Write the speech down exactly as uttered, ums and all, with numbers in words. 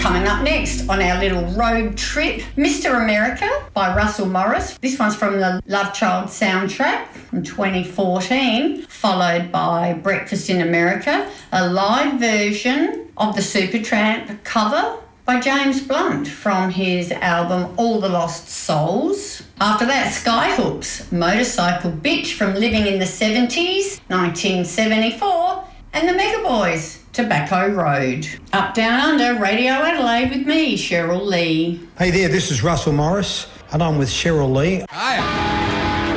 Coming up next on our little road trip, Mister America by Russell Morris. This one's from the Love Child soundtrack from twenty fourteen, followed by Breakfast in America, a live version of the Supertramp cover by James Blunt from his album All the Lost Souls. After that, Skyhooks, Motorcycle Bitch from Living in the seventies, nineteen seventy-four, and the Mega Boys, Tobacco Road. Up, Down, Under, Radio Adelaide with me, Cheryl Lee. Hey there, this is Russell Morris, and I'm with Cheryl Lee. Hi.